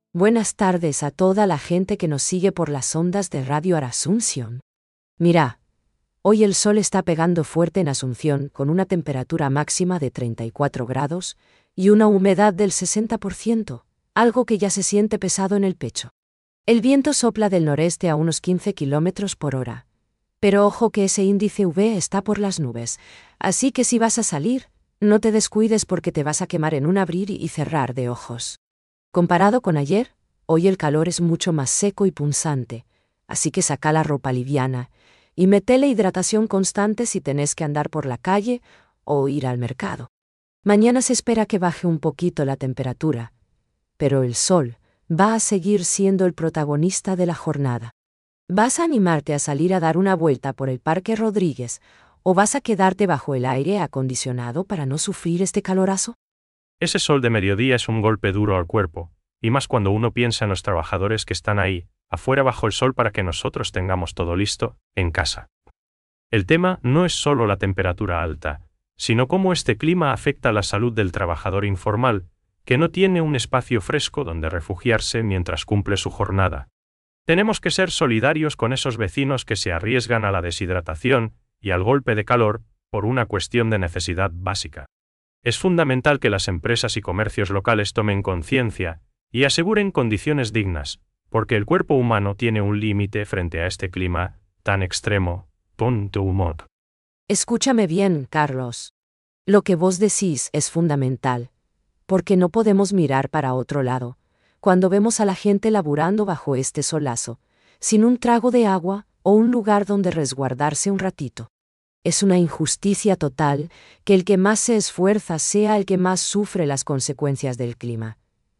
Buenas tardes a toda la gente que nos sigue por las ondas de Radio Asunción. Mira, hoy el sol está pegando fuerte en Asunción con una temperatura máxima de 34 grados y una humedad del 60%, algo que ya se siente pesado en el pecho. El viento sopla del noreste a unos 15 kilómetros por hora. Pero ojo que ese índice UV está por las nubes, así que si vas a salir, no te descuides porque te vas a quemar en un abrir y cerrar de ojos. Comparado con ayer, hoy el calor es mucho más seco y punzante, así que saca la ropa liviana y metele hidratación constante si tenés que andar por la calle o ir al mercado. Mañana se espera que baje un poquito la temperatura, pero el sol va a seguir siendo el protagonista de la jornada. ¿Vas a animarte a salir a dar una vuelta por el Parque Rodríguez o vas a quedarte bajo el aire acondicionado para no sufrir este calorazo? Ese sol de mediodía es un golpe duro al cuerpo, y más cuando uno piensa en los trabajadores que están ahí, afuera bajo el sol para que nosotros tengamos todo listo, en casa. El tema no es solo la temperatura alta, sino cómo este clima afecta la salud del trabajador informal, que no tiene un espacio fresco donde refugiarse mientras cumple su jornada. Tenemos que ser solidarios con esos vecinos que se arriesgan a la deshidratación y al golpe de calor por una cuestión de necesidad básica. Es fundamental que las empresas y comercios locales tomen conciencia y aseguren condiciones dignas, porque el cuerpo humano tiene un límite frente a este clima tan extremo. Punto humor. Escúchame bien, Carlos. Lo que vos decís es fundamental, porque no podemos mirar para otro lado, cuando vemos a la gente laburando bajo este solazo, sin un trago de agua o un lugar donde resguardarse un ratito. Es una injusticia total que el que más se esfuerza sea el que más sufre las consecuencias del clima.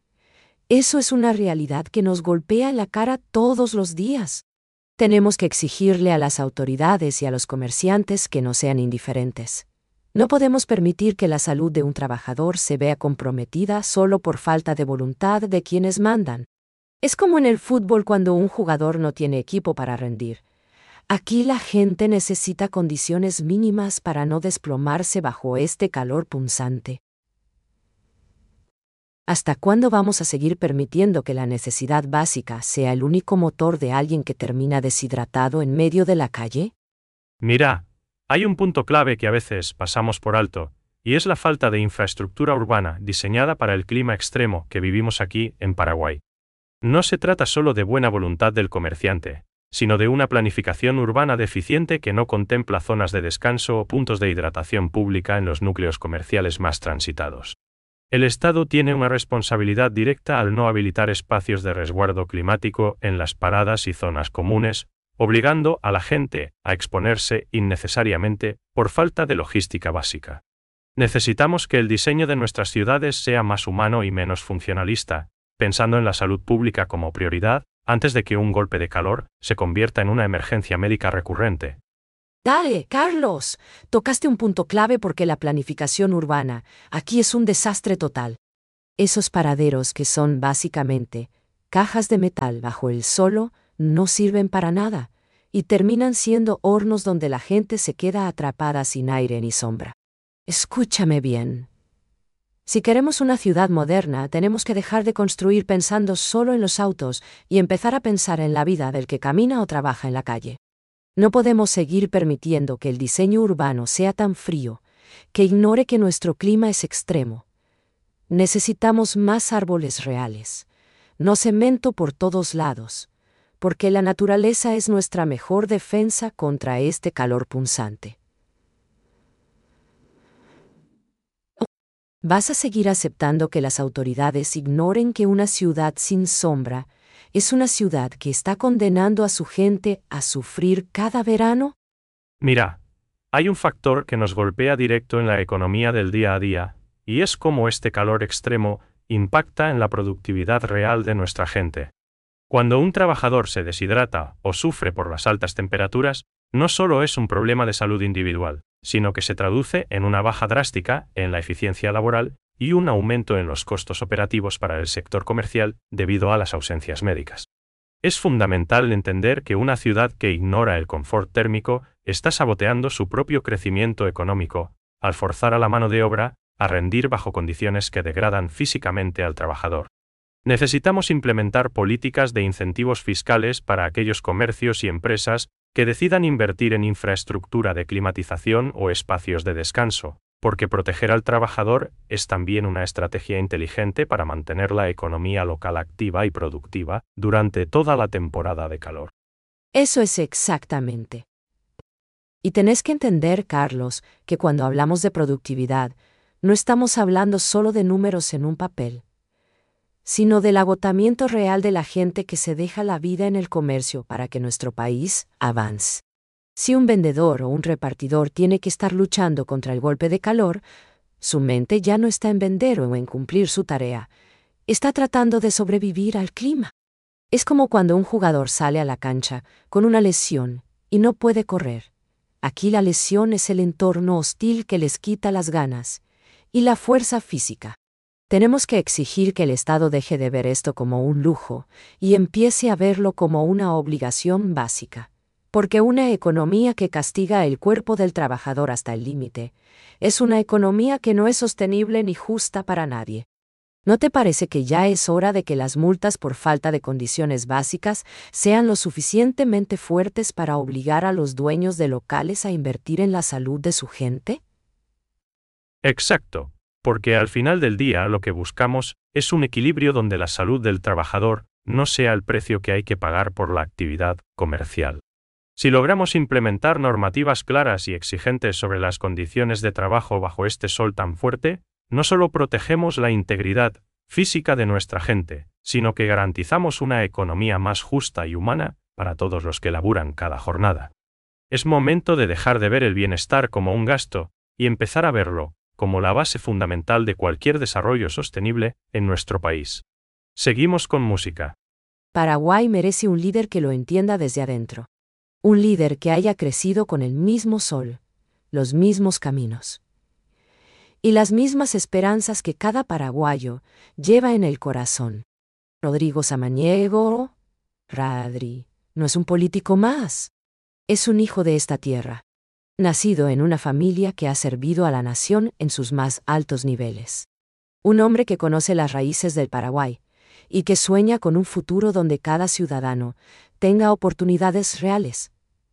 Eso es una realidad que nos golpea en la cara todos los días. Tenemos que exigirle a las autoridades y a los comerciantes que no sean indiferentes. No podemos permitir que la salud de un trabajador se vea comprometida solo por falta de voluntad de quienes mandan. Es como en el fútbol cuando un jugador no tiene equipo para rendir. Aquí la gente necesita condiciones mínimas para no desplomarse bajo este calor punzante. ¿Hasta cuándo vamos a seguir permitiendo que la necesidad básica sea el único motor de alguien que termina deshidratado en medio de la calle? Mira, hay un punto clave que a veces pasamos por alto, y es la falta de infraestructura urbana diseñada para el clima extremo que vivimos aquí en Paraguay. No se trata solo de buena voluntad del comerciante, sino de una planificación urbana deficiente que no contempla zonas de descanso o puntos de hidratación pública en los núcleos comerciales más transitados. El Estado tiene una responsabilidad directa al no habilitar espacios de resguardo climático en las paradas y zonas comunes, obligando a la gente a exponerse innecesariamente por falta de logística básica. Necesitamos que el diseño de nuestras ciudades sea más humano y menos funcionalista, pensando en la salud pública como prioridad, antes de que un golpe de calor se convierta en una emergencia médica recurrente. Dale, Carlos, tocaste un punto clave porque la planificación urbana aquí es un desastre total. Esos paraderos que son básicamente cajas de metal bajo el suelo no sirven para nada y terminan siendo hornos donde la gente se queda atrapada sin aire ni sombra. Escúchame bien. Si queremos una ciudad moderna, tenemos que dejar de construir pensando solo en los autos y empezar a pensar en la vida del que camina o trabaja en la calle. No podemos seguir permitiendo que el diseño urbano sea tan frío, que ignore que nuestro clima es extremo. Necesitamos más árboles reales, no cemento por todos lados, porque la naturaleza es nuestra mejor defensa contra este calor punzante. ¿Vas a seguir aceptando que las autoridades ignoren que una ciudad sin sombra es una ciudad que está condenando a su gente a sufrir cada verano? Mira, hay un factor que nos golpea directo en la economía del día a día, y es cómo este calor extremo impacta en la productividad real de nuestra gente. Cuando un trabajador se deshidrata o sufre por las altas temperaturas, no solo es un problema de salud individual, sino que se traduce en una baja drástica en la eficiencia laboral y un aumento en los costos operativos para el sector comercial debido a las ausencias médicas. Es fundamental entender que una ciudad que ignora el confort térmico está saboteando su propio crecimiento económico, al forzar a la mano de obra a rendir bajo condiciones que degradan físicamente al trabajador. Necesitamos implementar políticas de incentivos fiscales para aquellos comercios y empresas que decidan invertir en infraestructura de climatización o espacios de descanso, porque proteger al trabajador es también una estrategia inteligente para mantener la economía local activa y productiva durante toda la temporada de calor. Eso es exactamente. Y tenés que entender, Carlos, que cuando hablamos de productividad, no estamos hablando solo de números en un papel, sino del agotamiento real de la gente que se deja la vida en el comercio para que nuestro país avance. Si un vendedor o un repartidor tiene que estar luchando contra el golpe de calor, su mente ya no está en vender o en cumplir su tarea, está tratando de sobrevivir al clima. Es como cuando un jugador sale a la cancha con una lesión y no puede correr. Aquí la lesión es el entorno hostil que les quita las ganas y la fuerza física. Tenemos que exigir que el Estado deje de ver esto como un lujo y empiece a verlo como una obligación básica. Porque una economía que castiga el cuerpo del trabajador hasta el límite es una economía que no es sostenible ni justa para nadie. ¿No te parece que ya es hora de que las multas por falta de condiciones básicas sean lo suficientemente fuertes para obligar a los dueños de locales a invertir en la salud de su gente? Exacto, porque al final del día lo que buscamos es un equilibrio donde la salud del trabajador no sea el precio que hay que pagar por la actividad comercial. Si logramos implementar normativas claras y exigentes sobre las condiciones de trabajo bajo este sol tan fuerte, no solo protegemos la integridad física de nuestra gente, sino que garantizamos una economía más justa y humana para todos los que laburan cada jornada. Es momento de dejar de ver el bienestar como un gasto y empezar a verlo como la base fundamental de cualquier desarrollo sostenible en nuestro país. Seguimos con música. Paraguay merece un líder que lo entienda desde adentro. Un líder que haya crecido con el mismo sol, los mismos caminos y las mismas esperanzas que cada paraguayo lleva en el corazón. Rodrigo Samaniego, Radri, no es un político más. Es un hijo de esta tierra, nacido en una familia que ha servido a la nación en sus más altos niveles. Un hombre que conoce las raíces del Paraguay y que sueña con un futuro donde cada ciudadano tenga oportunidades reales.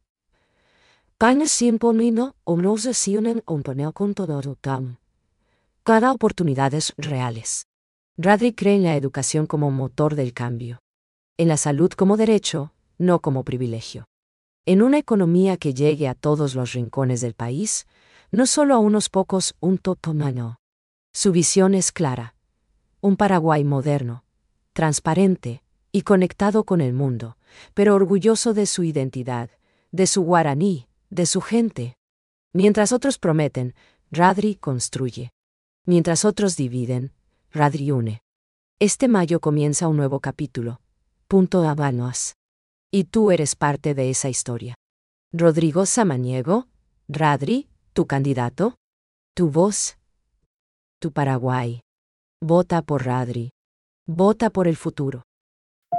Cada oportunidades reales. Radri cree en la educación como motor del cambio. En la salud como derecho, no como privilegio. En una economía que llegue a todos los rincones del país, no solo a unos pocos, un totomano. Su visión es clara. Un Paraguay moderno, transparente y conectado con el mundo, pero orgulloso de su identidad, de su guaraní, de su gente. Mientras otros prometen, Radri construye. Mientras otros dividen, Radri une. Este mayo comienza un nuevo capítulo. Punto Habanos. Y tú eres parte de esa historia. Rodrigo Samaniego, Radri, tu candidato, tu voz, tu Paraguay. Vota por Radri. Vota por el futuro.